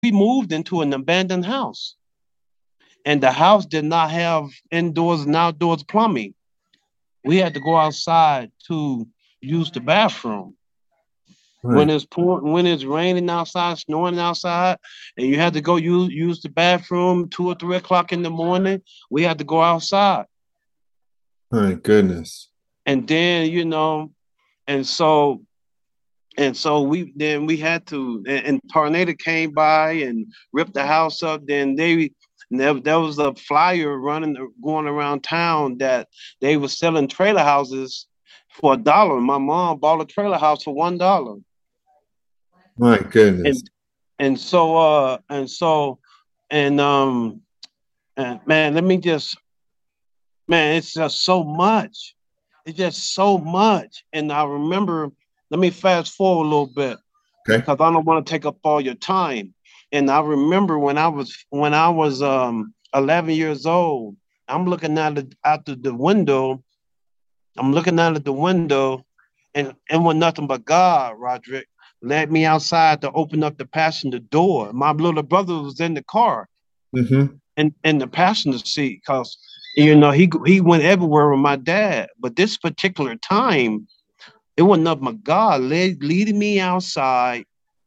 we moved into an abandoned house, and the house did not have indoors and outdoors plumbing. We had to go outside to use the bathroom when Right. it's pouring, when it's raining outside, snowing outside, and you had to go use the bathroom 2 or 3 o'clock in the morning. We had to go outside, My goodness. and then and so we had to, and tornado came by and ripped the house up. Then there was a flyer running going around town that they were selling trailer houses for $1. My mom bought a trailer house for $1. My goodness. and and so and so and man, let me just man, it's just so much. It's just so much. And I remember, let me fast forward a little bit Okay. because I don't want to take up all your time. And I remember when I was 11 years old, I'm looking out the window. I'm looking out at the window, and it was nothing but God, Roderick, led me outside to open up the passenger door. My little brother was in the car, Mm-hmm. in the passenger seat, because he went everywhere with my dad. But this particular time, it wasn't nothing but God leading me outside,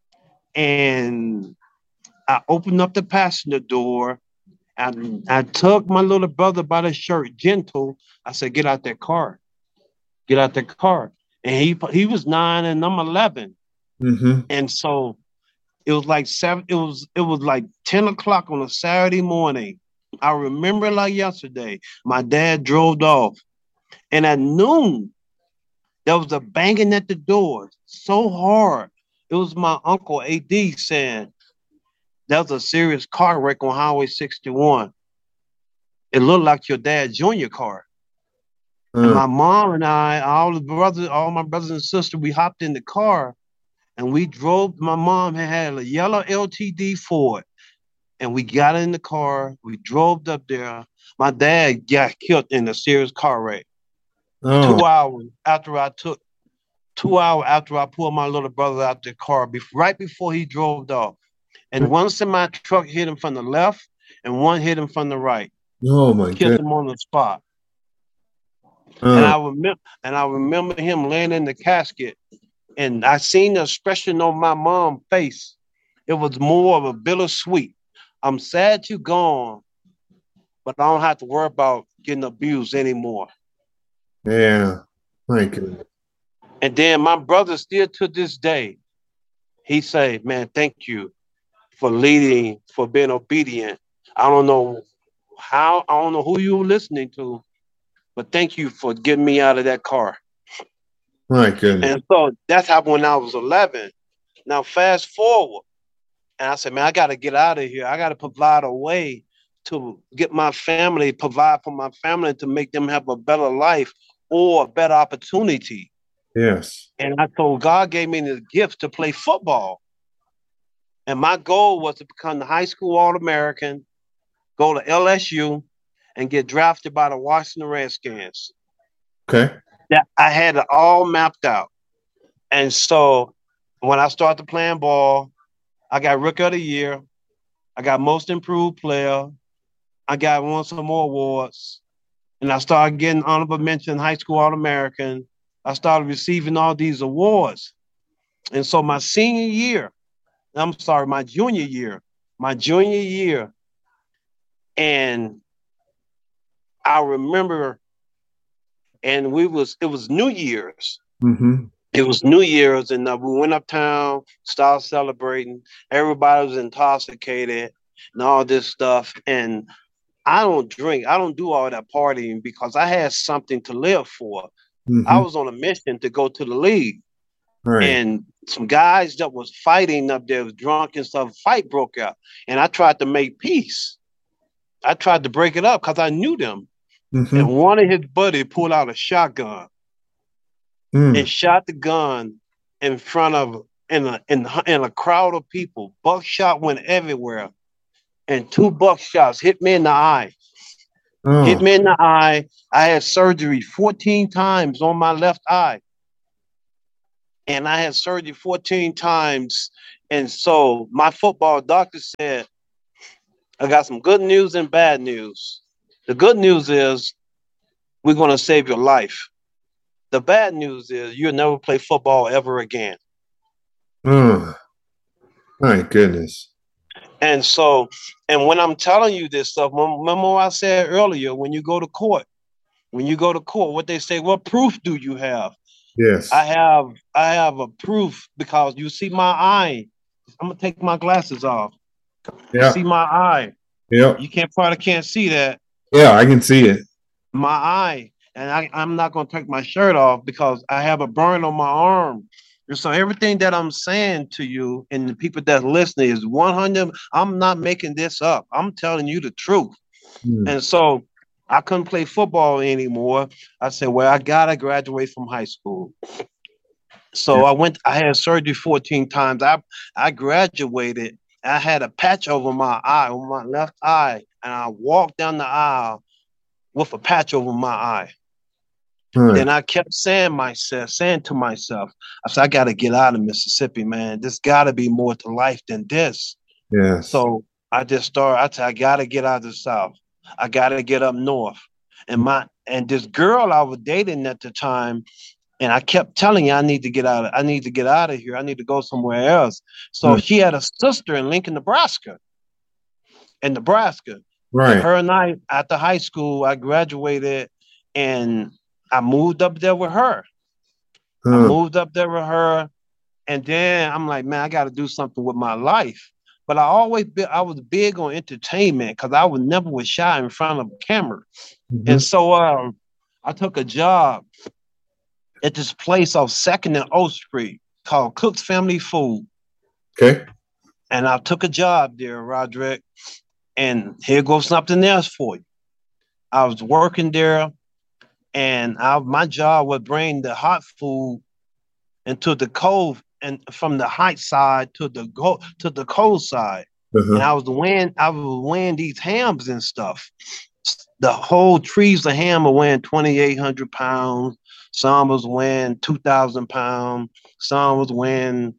and I opened up the passenger door. And I took my little brother by the shirt, gentle. I said, "Get out that car. Get out that car." And he was 9 and I'm 11. Mm-hmm. And so it was like seven. It was like 10 o'clock on a Saturday morning. I remember like yesterday. My dad drove off, and at noon there was a banging at the door so hard. It was my uncle AD saying there was a serious car wreck on Highway 61. It looked like your dad's junior car. And Uh, my mom and I, all my brothers and sisters, we hopped in the car and we drove. My mom had a yellow LTD Ford, and we got in the car. We drove up there. My dad got killed in a serious car wreck. oh, 2 hours after I took 2 hours after I pulled my little brother out the car, right before he drove off. And one semi truck hit him from the left, and one hit him from the right, oh my killed goodness. him on the spot. And Uh, I remember him laying in the casket, and I seen the expression on my mom's face. It was more of a bittersweet. I'm sad you gone, but I don't have to worry about getting abused anymore. yeah. My goodness. And then my brother still to this day, he say, "Man, thank you for leading, for being obedient. I don't know I don't know who you were listening to, but thank you for getting me out of that car." My goodness. And so that's happened when I was 11. Now fast forward, and I said, "Man, I got to get out of here. I got to provide a way to get my family, provide for my family to make them have a better life or a better opportunity." Yes. And I told God gave me the gift to play football. And my goal was to become the high school All American, go to LSU, and get drafted by the Washington Redskins. Okay. That I had it all mapped out. And so when I started playing ball, I got Rookie of the Year, I got Most Improved Player, I got won some more awards, and I started getting honorable mention high school All American. I started receiving all these awards. And so my senior year, I'm sorry, my junior year, and I remember, and it was New Year's. Mm-hmm. It was New Year's, and we went uptown, started celebrating. Everybody was intoxicated and all this stuff. And I don't drink. I don't do all that partying because I had something to live for. I Mm-hmm. was on a mission to go to the league, Right. and some guys that was fighting up there was drunk and stuff. Fight broke out, and I tried to make peace. I tried to break it up because I knew them. Mm-hmm. And one of his buddies pulled out a shotgun Mm. and shot the gun in front of in a crowd of people. Buckshot went everywhere, and two buckshots hit me in the eye. Hit Oh. me in the eye. I had surgery 14 times on my left eye, and I had surgery 14 times And so my football doctor said, I got some good news and bad news. The good news is we're going to save your life. The bad news is you'll never play football ever again. Oh, my goodness. And so, and when I'm telling you this stuff, remember what I said earlier, when you go to court, what they say, what proof do you have? Yes. I have a proof because you see my eye. I'm gonna take my glasses off. Yeah. You see my eye. Yeah. You probably can't see that. Yeah, I can see it. My eye. And I'm not gonna take my shirt off because I have a burn on my arm. And so everything that I'm saying to you and the people that listening is 100. I'm not making this up. I'm telling you the truth. And so I couldn't play football anymore. I said, well, I gotta graduate from high school. So I had surgery 14 times. I graduated. I had a patch over my eye, on my left eye, and I walked down the aisle with a patch over my eye. Right. Then I kept saying to myself, I said, I got to get out of Mississippi, man. There's got to be more to life than this. Yeah. So I just started. I said, I got to get out of the South. I got to get up north. And this girl I was dating at the time, and I kept telling you, I need to get out of here. I need to go somewhere else. So she had a sister in Lincoln, Nebraska. Right. And her and I, after high school, I graduated and I moved up there with her. And then I'm like, man, I got to do something with my life. But I was big on entertainment because I was shy in front of a camera. Mm-hmm. And so I took a job at this place off 2nd and O Street called Cook's Family Food. Okay. And I took a job there, Roderick. And here goes something else for you. I was working there, and my job was bring the hot food into the cold, and from the hot side to the cold side. Uh-huh. And I was weighing these hams and stuff. The whole trees of ham are weighing 2,800 pounds. Some was weighing 2,000 pounds. Some was weighing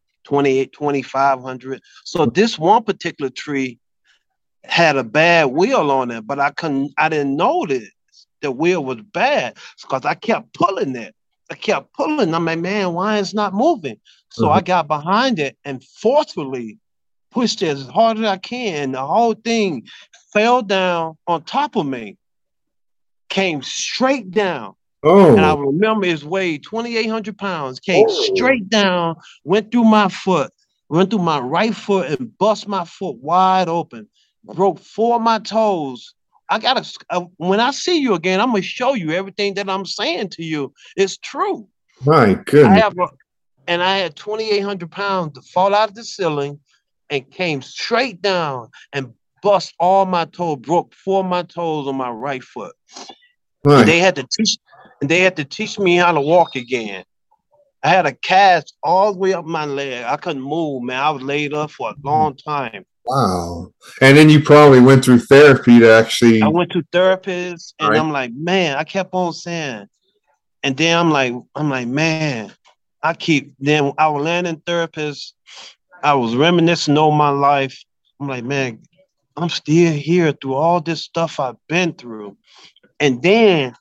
2,500. So this one particular tree had a bad wheel on it, but I didn't notice the wheel was bad because I kept pulling it. I'm like, man, why it's not moving? So I got behind it and forcefully pushed it as hard as I can. The whole thing fell down on top of me, came straight down. Oh. And I remember it weighed 2,800 pounds, came straight down, went through my right foot and bust my foot wide open, broke 4 of my toes. When I see you again, I'm going to show you everything that I'm saying to you. It's true. My goodness. I had 2,800 pounds to fall out of the ceiling and came straight down and bust all my toes, broke 4 of my toes on my right foot. Right. And they had to teach me how to walk again. I had a cast all the way up my leg. I couldn't move, man. I was laid up for a long time. Wow. And then you probably went through therapy to actually. I went to therapists, and I'm like, man, I kept on saying. And then I'm like, man, then I was landing therapists. I was reminiscing on my life. I'm like, man, I'm still here through all this stuff I've been through. And then,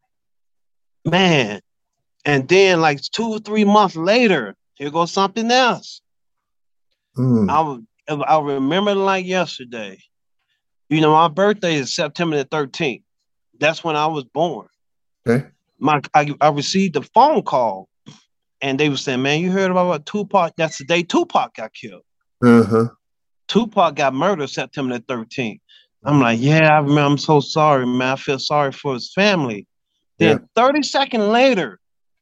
like 2 or 3 months later, here goes something else. I remember like yesterday. You know, my birthday is September the 13th. That's when I was born. Okay. I received a phone call, and they were saying, man, you heard about what Tupac? That's the day Tupac got killed. Uh-huh. Tupac got murdered September the 13th. I'm like, yeah, I remember. I'm so sorry, man. I feel sorry for his family. Then 30 seconds later,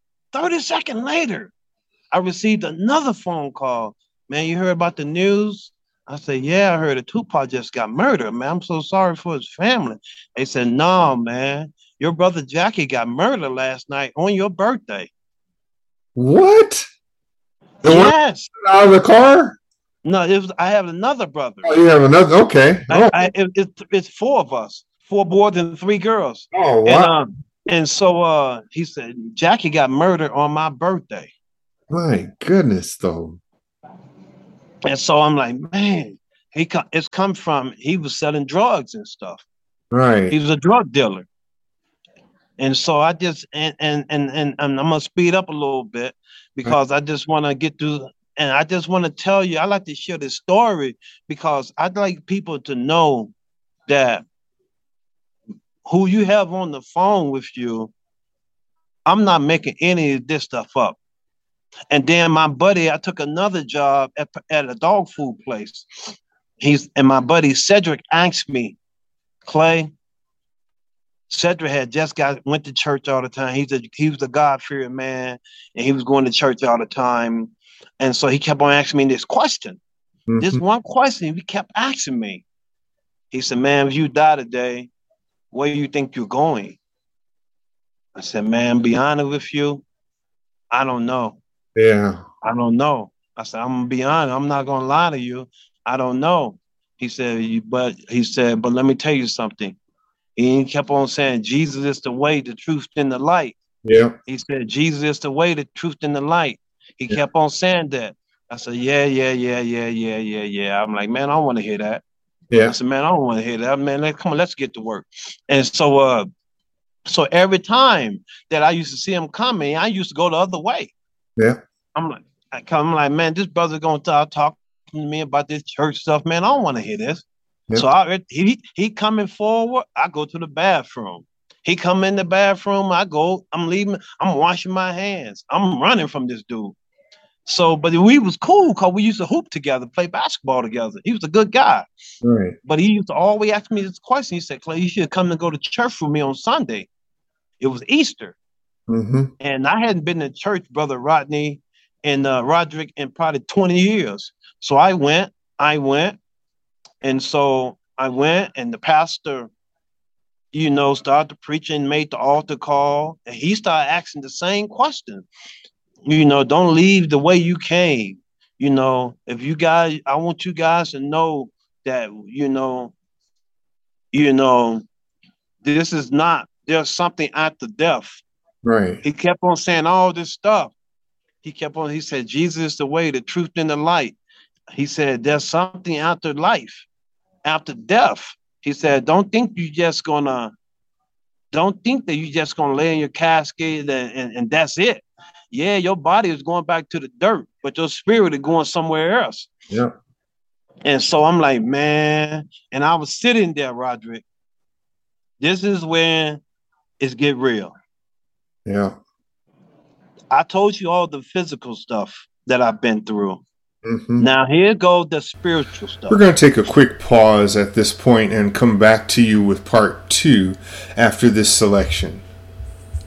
I received another phone call. Man, you heard about the news? I said, yeah, I heard that Tupac just got murdered, man. I'm so sorry for his family. They said, no, man. Your brother Jackie got murdered last night on your birthday. What? Yes. Out of the car? No, I have another brother. Oh, you have another? Okay. It's 4 of us, 4 boys and 3 girls. Oh, wow. And so he said, Jackie got murdered on my birthday. My goodness, though. And so I'm like, man, it's come from, he was selling drugs and stuff. He Right. was a drug dealer. And so I just and I'm gonna speed up a little bit Right. because I just want to get through, and I just want to tell you, I like to share this story because I'd like people to know that who you have on the phone with you, I'm not making any of this stuff up. And then my buddy, I took another job at a dog food place. And my buddy Cedric asked me, Clay, Cedric had just went to church all the time. He was a God fearing man, and he was going to church all the time. And so he kept on asking me this question. This Mm-hmm. one question he kept asking me. He said, "Man, if you die today, where do you think you're going?" I said, "Man, be honest with you, I don't know. Yeah. I don't know." I said, "I'm gonna be honest. I'm not gonna lie to you. I don't know." But let me tell you something. He kept on saying, Jesus is the way, the truth, and the light. Yeah. He said, Jesus is the way, the truth, and the light. He kept on saying that. I said, yeah, yeah, yeah, yeah, yeah, yeah, yeah. I'm like, man, I don't want to hear that. I Yeah. said, man, I don't want to hear that. Man, come on, let's get to work. And so every time that I used to see him coming, I used to go the other way. Yeah. I'm like, I'm like, man, this brother's gonna start talking to me about this church stuff. Man, I don't want to hear this. Yeah. So he coming forward, I go to the bathroom. He come in the bathroom, I'm leaving, I'm washing my hands. I'm running from this dude. So, but we was cool because we used to hoop together, play basketball together. He was a good guy. Right. But he used to always ask me this question. He said, Clay, you should come and go to church with me on Sunday. It was Easter. Mm-hmm. And I hadn't been to church, Brother Rodney and Roderick, in probably 20 years. So I went. And so I went, and the pastor, started preaching, made the altar call, and he started asking the same question. Don't leave the way you came. If you guys, I want you guys to know that, you know, this is not, there's something after death. Right. He kept on saying all this stuff. He said, Jesus is the way, the truth, and the light. He said, there's something after life, after death. He said, don't think that you're just gonna lay in your casket and that's it. Yeah, your body is going back to the dirt, but your spirit is going somewhere else. Yeah. And so I'm like, man, and I was sitting there, Roderick. This is when it's get real. Yeah. I told you all the physical stuff that I've been through. Mm-hmm. Now here goes the spiritual stuff. We're going to take a quick pause at this point and come back to you with part 2 after this selection.